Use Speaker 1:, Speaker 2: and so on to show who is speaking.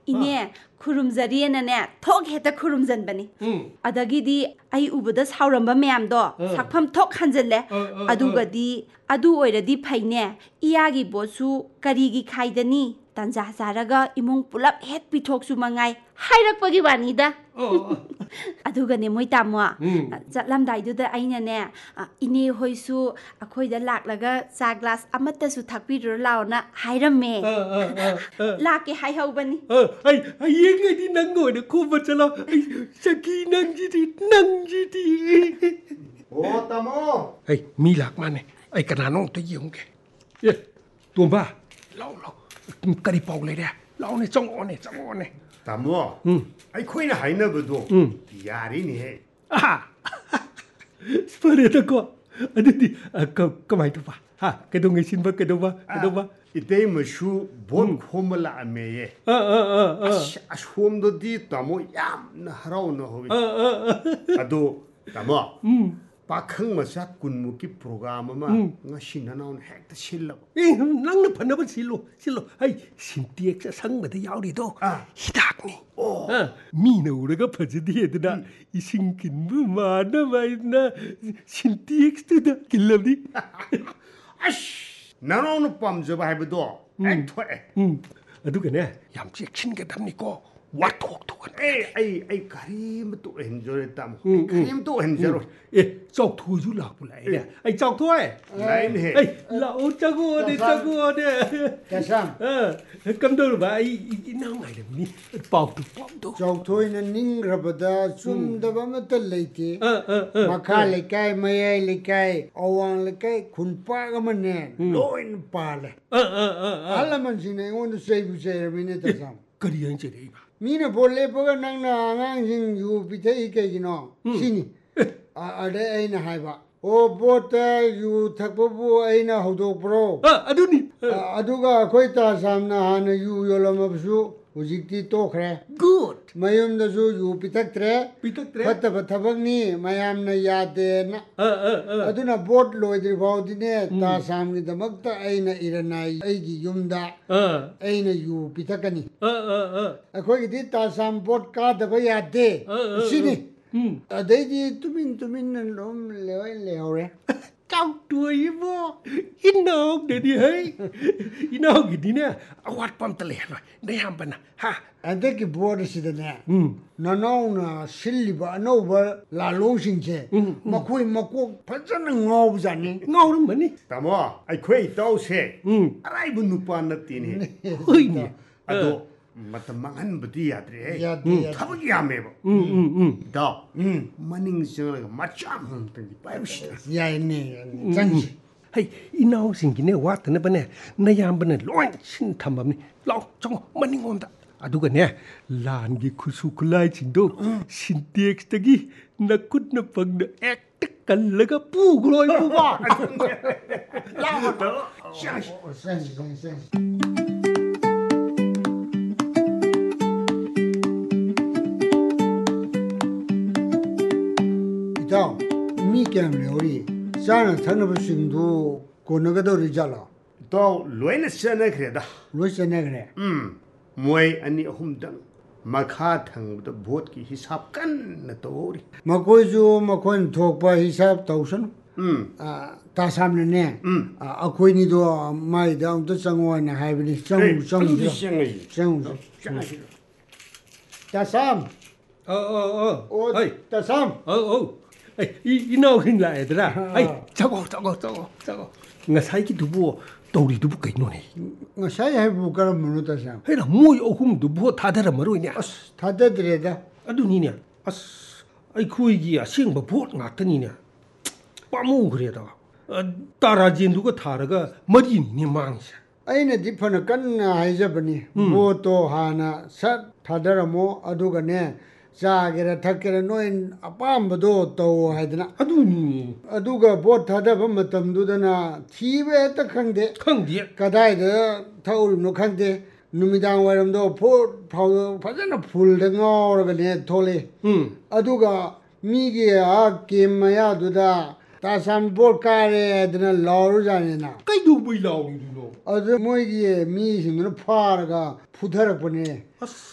Speaker 1: อิเนี่ยคุรุมจารีนั่นเนี่ยทกเฮตคุรุมจันบันนี่อดกิดีไออุบดัสฮาวรัมบะแมมดอสักพัมทกขันจันเลยอดูกดีอดูออยระดีไพเนี่ยอียากิบอสูกะรีกิไข่ดนี่ตันจาสารกอิมุงปุลับเฮ็ดปิทกสุมังไงให้รักปะกิบานีดาอดูกันเนี่ยมวยตามว่ะจะลำได้ดูแต่ไอเนี่ยอินี่หอยสูคอยจะหลักแล้วก็จากกลาสอมตะสุทักพิรุเรานะให้รำเมลากให้เฮาบันนี่
Speaker 2: ไอ้ยังไงที่นั่งงอยเนี่ยคู่มันจะเราสักกี่นั่งจีดี
Speaker 3: โอ้ตามอ
Speaker 2: ไอ้มีหลักมาเนี่ยไอ้กระนาน้องตัวยี่ของแกเอ๊ะตัวบ้าเรากระดิปองเลยเนี่ยเราเนี่ยจ้องอ่อนเนี่ย
Speaker 3: ตามอไอ้คุยน่ะหายนะบ่ดูยารีนี่
Speaker 2: สเปรย์ตะก็อันนี้ก็ไม่ถูกป่ะฮะกระดงไอ้ชินบ้ากระดงบ้า
Speaker 3: อีเตยมาชูบนคมละเมย์อาชมดูดีตามอยามนะเราเนาะอะดูตามอปากขังมาสักคุณมุกิโปรแกรมมางั้นชินน่าแฮกต์ชิลล์
Speaker 2: นั่งนับพันนับชิลล์ไอ้ชินเตียกจะสังมาได้ยาวดีโตฮิดักนี่มีนะอุระก็พัฒน์ดีเด็ดนะอีสิงกินบุมานะไม่นะชินเตียกสุดนะกินแล้วดิ
Speaker 3: นั่นเราปั๊มจะไปให้ดูเอ็งถอย
Speaker 2: อะดูกันเนี่ยยามเช็คชินกันทำนี่ก็วัดถูกกัน
Speaker 3: ไอ้ครีมตัวเห็นจอยตามครีมตัวเห็นจอย
Speaker 2: จอกถ้วยอยู่หลักปุไรเนี่ยไอ้จอกถ้วย
Speaker 3: ไหนเนี่ย
Speaker 2: เราจักวัวเนี่ย
Speaker 3: กระชัง
Speaker 2: กำดูว่าไอ้น้องไงเนี่ยนี่ปอกดู
Speaker 3: จอกถ้วยนั้นนิ่งระเบิดซุ่มดับมันตะเลยทีมาข้าเลยไก่ไม่ใช่เลยไก่เอาวางเลยไก่คุณป้าก็มันเนี่ยโดนป้าเลยอะไรมันสิเนี่ยวันนี้เซฟเซฟไม่เนี่ยตาซ้ำ
Speaker 2: ก็ดีอันเจริญป่ะ
Speaker 3: มีนะพอเล็บก็นั่งน่ะงั้นยิงอยู่พิธีอีกกี่น้องสินี่อะไรไอ้น่ะให้ป่ะโอ้โบเตอยู่ทักปุ๊บไอ้น่ะหัวโตโปร
Speaker 2: อะดูนี่
Speaker 3: อะดูก็คุยตาสามน่ะฮะนะอยู่ยอลมาบสูอุจิตโตแคร์
Speaker 2: good
Speaker 3: มายุมดสูอยู่พิทักษ์เตะพัฒพัฒบังนี่มายามน่ะยาเดนะอะดูน่ะบอดลอยดีบ่าวดิเนี่ยตาสามนี่ดมักตาไอ้น่ะอิรนัยไอ้กิยุมดาไอ้น่ะอยู่พิทักษ์นี่อะคุยกิตาสามบอดกาดบ่ยาเดสินี่อะเดี๋ยวตุมินนั่นล้มเลวเร่
Speaker 2: เจ้าตัวอีบ่อินน้องเดี๋ยวนี้เฮ้ยอินน้องกินเนี่ยเอาวัดปั๊มตะเลียหน่อยได้ยามปะนะฮะ
Speaker 3: อันเด็กบัวดิสิเดเนี่ยน้องน่ะสิลิบะน้องบ่ลาลงสิงเจมาคุยมากูพัฒนางาวจันนี่
Speaker 2: งาวมั้ยนี่
Speaker 3: ตามว่าไอ้คุยเต้าเสอะไรบุญนุปานตีนี่
Speaker 2: เฮ้ยนี่
Speaker 3: อะโตมาตมังหันบดียาดเรทับยามเอบดอกมันนิ่งเสียงเลยมาจ้ามตั้งที่ไปรู้สิยายนี่จัง
Speaker 2: เฮ้ยอีน้องสิงกินเนี่ยวัดนะปะเนี่ยนายามปะเนี่ยร้อยชินทำแบบนี้เราจ้องมันนิ่งงอมตะอะดูกันเนี่ยลานกิคุสุกลายชินโดชินเตียกตะกี้นักกุดนับฟังเนี่ยแอกตะกันแล้วก็ปูกลอยปูบ้า
Speaker 3: เล่าเถอะใช่เส้นมีแกมเลยดิจานทั้งนั้นสิ่งดูคนนึกก็ริจาระตัวรวยนั่นเสนอใครด่ารวยเสนอใครมวยอันนี้หุ่มดังมาฆ่าทั้งตัวบทกี่ฮิสับกันนะตัวดิมาคุยจูมาคุยถูกไปฮิสับตัวฉันตาสามเนี่ยคุยนี่ตัวไม่ได้องตัวสังวนนะให้ไปดิสังตาสาม
Speaker 2: โอ้
Speaker 3: เฮ้ยตาสาม
Speaker 2: ไอ้อีน้องขึ้น来的啦ไอ้จักงาใช้กี่ดูบัวตัวดีดูบัวกี่โน่น
Speaker 3: งาใช้ให้บัวกระมันรู้ตาสัง
Speaker 2: เฮ้ยละมวยโอ้หุ่มดูบัวท่าเดิมมารู้เนี่ย
Speaker 3: ท่าเดิมเลยนะ
Speaker 2: อะดูนี่เนี่ยไอ้คุยกี่อ่ะเสียงบัวงาตัวนี้เนี่ยป้ามูกเลยต่อตาราจินดูก็ท่าแล้วก็มาดีนี่มังใช่
Speaker 3: ไอ้เนี่ยที่พนักงานให้จะเป็นนี่บัวโตหานะสัตท่าเดิมโมอะดูกันเนี่ยSagira thakira noin apam do to haidna adu ga bot thada bam matam du dana thibe ta khangde kadai de thaul no khangde numidang waram do phau phajana phul de ngor ga ne thole adu ga mi ge a kemaya du da ta sam bot ka re dana law ja ne na
Speaker 2: kai du bui law ni no
Speaker 3: adu moi ge mi sin no phar ga phudharak bane